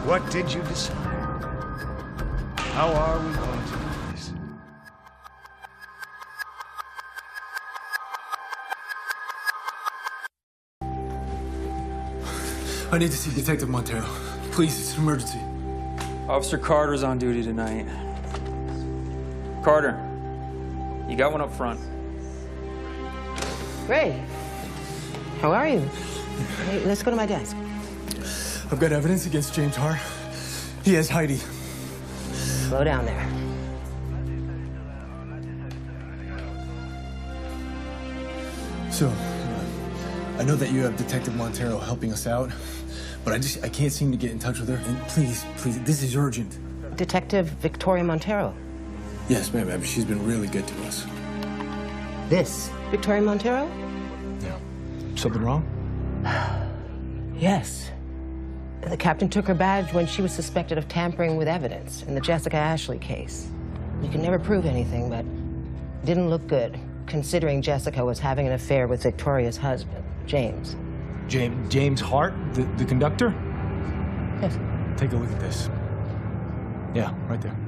What did you decide? How are we going to do this? I need to see Detective Montero. Please, it's an emergency. Officer Carter's on duty tonight. Carter, you got one up front. Ray, how are you? Hey, let's go to my desk. I've got evidence against James Hart. He has Heidi. Slow down there. So, I know that you have Detective Montero helping us out, but I can't seem to get in touch with her. And please, this is urgent. Detective Victoria Montero. Yes, ma'am. She's been really good to us. This Victoria Montero? Yeah. Something wrong? Yes. The captain took her badge when she was suspected of tampering with evidence in the Jessica Ashley case. You can never prove anything, but it didn't look good, considering Jessica was having an affair with Victoria's husband, James. James Hart, the conductor? Yes. Take a look at this. Yeah, right there.